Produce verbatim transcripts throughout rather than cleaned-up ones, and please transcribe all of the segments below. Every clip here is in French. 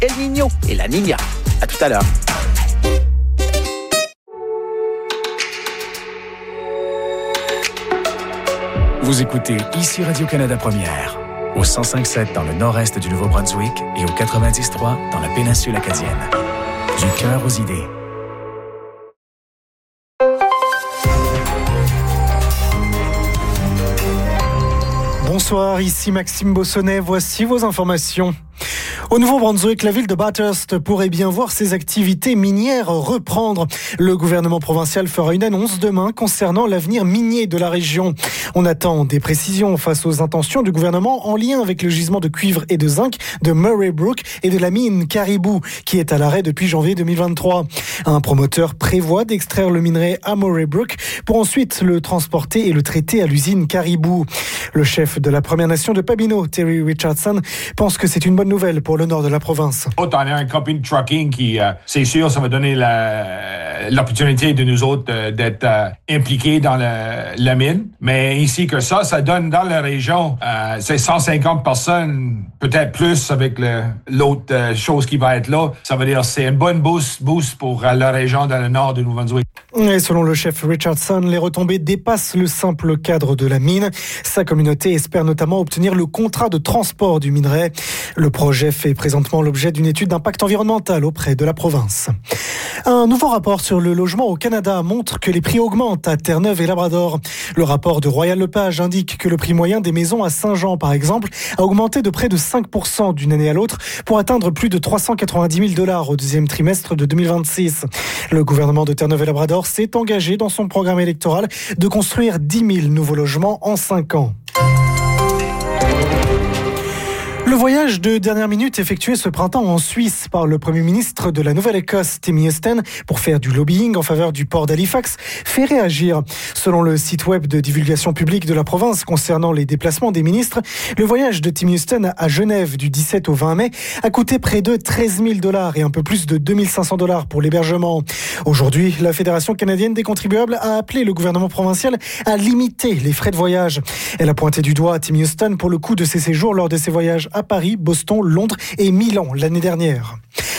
El Niño et la Niña. À tout à l'heure. Vous écoutez ici Radio-Canada Première, au cent cinq virgule sept dans le nord-est du Nouveau-Brunswick et au quatre-vingt-dix virgule trois dans la péninsule acadienne. Du cœur aux idées. Bonsoir, ici Maxime Bossonnet, voici vos informations. Au Nouveau-Brunswick, la ville de Bathurst pourrait bien voir ses activités minières reprendre. Le gouvernement provincial fera une annonce demain concernant l'avenir minier de la région. On attend des précisions face aux intentions du gouvernement en lien avec le gisement de cuivre et de zinc de Murray Brook et de la mine Caribou, qui est à l'arrêt depuis janvier deux mille vingt-trois. Un promoteur prévoit d'extraire le minerai à Murray Brook pour ensuite le transporter et le traiter à l'usine Caribou. Le chef de la Première Nation de Pabineau, Terry Richardson, pense que c'est une bonne nouvelle pour le nord de la province. On a un compagnie de trucking qui, euh, c'est sûr, ça va donner la, l'opportunité de nous autres euh, d'être euh, impliqués dans la, la mine. Mais ici que ça, ça donne dans la région, euh, c'est cent cinquante personnes, peut-être plus avec le, l'autre euh, chose qui va être là. Ça veut dire c'est une bonne boost, boost pour euh, la région dans le nord de Nouveau-Brunswick. Et selon le chef Richardson, les retombées dépassent le simple cadre de la mine. Sa communauté espère notamment obtenir le contrat de transport du minerai. Le projet fait présentement l'objet d'une étude d'impact environnemental auprès de la province. Un nouveau rapport sur le logement au Canada montre que les prix augmentent à Terre-Neuve et Labrador. Le rapport de Royal Lepage indique que le prix moyen des maisons à Saint-Jean, par exemple, a augmenté de près de cinq pour cent d'une année à l'autre pour atteindre plus de trois cent quatre-vingt-dix mille dollars au deuxième trimestre de deux mille vingt-six. Le gouvernement de Terre-Neuve et Labrador s'est engagé dans son programme électoral de construire dix mille nouveaux logements en cinq ans. Le voyage de dernière minute effectué ce printemps en Suisse par le Premier ministre de la Nouvelle-Écosse, Tim Houston, pour faire du lobbying en faveur du port d'Halifax, fait réagir. Selon le site web de divulgation publique de la province concernant les déplacements des ministres, le voyage de Tim Houston à Genève du dix-sept au vingt mai a coûté près de treize mille dollars et un peu plus de deux mille cinq cents dollars pour l'hébergement. Aujourd'hui, la Fédération canadienne des contribuables a appelé le gouvernement provincial à limiter les frais de voyage. Elle a pointé du doigt Tim Houston pour le coût de ses séjours lors de ses voyages à Paris, Boston, Londres et Milan l'année dernière.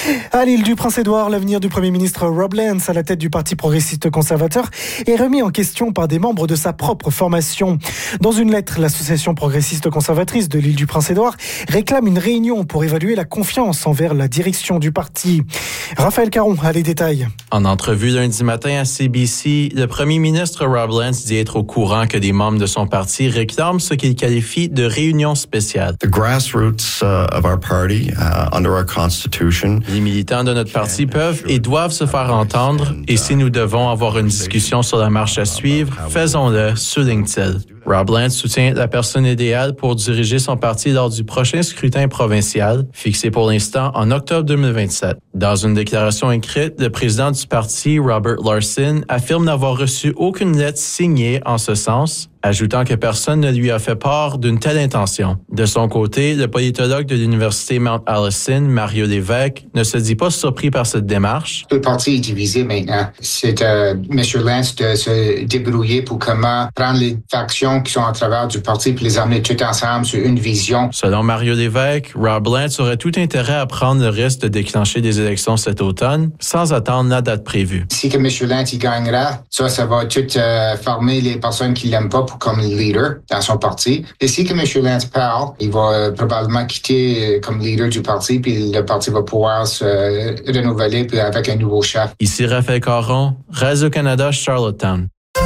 À l'île du Prince-Édouard, l'avenir du Premier ministre Rob Lance à la tête du Parti progressiste conservateur est remis en question par des membres de sa propre formation. Dans une lettre, l'association progressiste conservatrice de l'île du Prince-Édouard réclame une réunion pour évaluer la confiance envers la direction du parti. Raphaël Caron a les détails. En entrevue lundi matin à C B C, le Premier ministre Rob Lance dit être au courant que des membres de son parti réclament ce qu'il qualifie de réunion spéciale. The grassroots uh, of our party uh, under our constitution. Les militants de notre parti peuvent et doivent se faire entendre, et si nous devons avoir une discussion sur la marche à suivre, faisons-le, souligne-t-il. Rob Lance soutient la personne idéale pour diriger son parti lors du prochain scrutin provincial, fixé pour l'instant en octobre deux mille vingt-sept. Dans une déclaration écrite, le président du parti, Robert Larson, affirme n'avoir reçu aucune lettre signée en ce sens, ajoutant que personne ne lui a fait part d'une telle intention. De son côté, le politologue de l'Université Mount Allison, Mario Lévesque, ne se dit pas surpris par cette démarche. Le parti est divisé maintenant. C'est à M. Lance de se débrouiller pour comment prendre les factions qui sont à travers du parti puis les amener toutes ensemble sur une vision. Selon Mario Lévesque, Rob Lance aurait tout intérêt à prendre le risque de déclencher des élections cet automne sans attendre la date prévue. Si que M. Lance il gagnera, ça, ça va tout euh, former les personnes qui l'aiment pas pour comme leader dans son parti. Et si que M. Lance parle, il va euh, probablement quitter euh, comme leader du parti, puis le parti va pouvoir se euh, renouveler puis avec un nouveau chef. Ici Raphaël Caron, Radio-Canada, Charlottetown.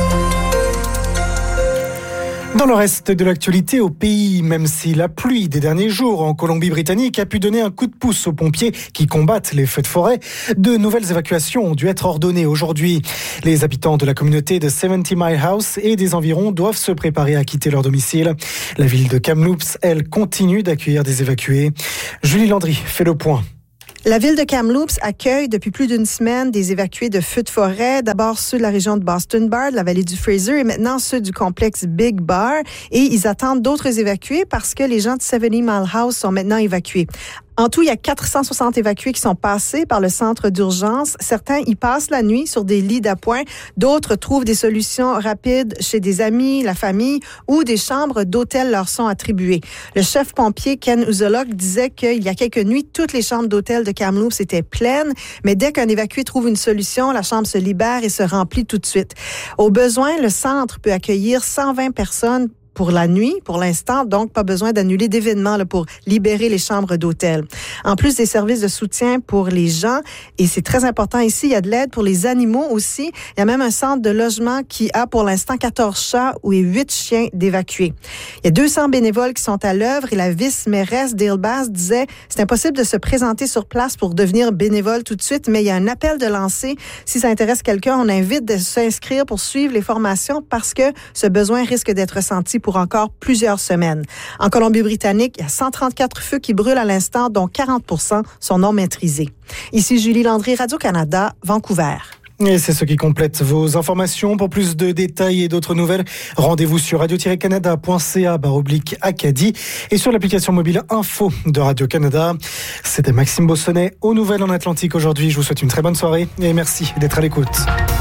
Dans le reste de l'actualité au pays, même si la pluie des derniers jours en Colombie-Britannique a pu donner un coup de pouce aux pompiers qui combattent les feux de forêt, de nouvelles évacuations ont dû être ordonnées aujourd'hui. Les habitants de la communauté de seventy Mile House et des environs doivent se préparer à quitter leur domicile. La ville de Kamloops, elle, continue d'accueillir des évacués. Julie Landry fait le point. La ville de Kamloops accueille depuis plus d'une semaine des évacués de feux de forêt. D'abord ceux de la région de Boston Bar, de la vallée du Fraser, et maintenant ceux du complexe Big Bar. Et ils attendent d'autres évacués parce que les gens de seventy Mile House sont maintenant évacués. En tout, il y a quatre cent soixante évacués qui sont passés par le centre d'urgence. Certains y passent la nuit sur des lits d'appoint. D'autres trouvent des solutions rapides chez des amis, la famille ou des chambres d'hôtel leur sont attribuées. Le chef pompier Ken Uzolok disait qu'il y a quelques nuits, toutes les chambres d'hôtel de Kamloops étaient pleines, mais dès qu'un évacué trouve une solution, la chambre se libère et se remplit tout de suite. Au besoin, le centre peut accueillir cent vingt personnes pour la nuit, pour l'instant, donc pas besoin d'annuler d'événements là, pour libérer les chambres d'hôtel. En plus des services de soutien pour les gens, et c'est très important ici, il y a de l'aide pour les animaux aussi. Il y a même un centre de logement qui a pour l'instant quatorze chats et huit chiens d'évacués. Il y a deux cents bénévoles qui sont à l'œuvre et la vice-mairesse Dale Bass disait c'est impossible de se présenter sur place pour devenir bénévole tout de suite, mais il y a un appel de lancer. Si ça intéresse quelqu'un, on invite de s'inscrire pour suivre les formations parce que ce besoin risque d'être ressenti pour encore plusieurs semaines. En Colombie-Britannique, il y a cent trente-quatre feux qui brûlent à l'instant, dont quarante pour cent sont non maîtrisés. Ici Julie Landry, Radio-Canada, Vancouver. Et c'est ce qui complète vos informations. Pour plus de détails et d'autres nouvelles, rendez-vous sur radio tiret canada point c a barre oblique Acadie et sur l'application mobile Info de Radio-Canada. C'était Maxime Bossonnet aux Nouvelles en Atlantique aujourd'hui. Je vous souhaite une très bonne soirée et merci d'être à l'écoute.